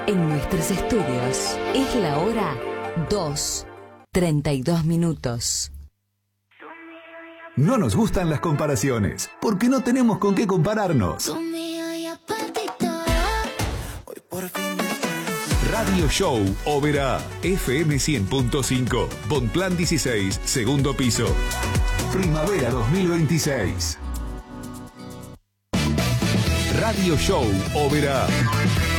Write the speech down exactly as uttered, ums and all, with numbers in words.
En nuestros estudios es la hora dos, treinta y dos minutos. No nos gustan las comparaciones, porque no tenemos con qué compararnos. Radio Show Oberá, F M cien punto cinco, Bonplan dieciséis, segundo piso. Primavera dos mil veintiséis. Radio Show Oberá.